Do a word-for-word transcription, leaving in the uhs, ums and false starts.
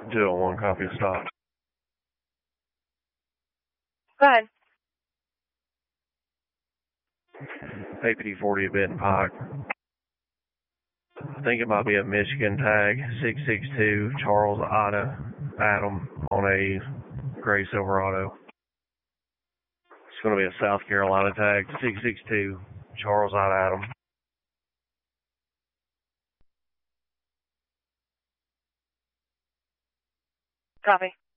two oh one, copy of stop. Go ahead. A P D forty a bit in Pike. I think it might be a Michigan tag, six six two, Charles Ida Adam on a gray Silverado. It's going to be a South Carolina tag, six six two, Charles Ida Adam. Copy.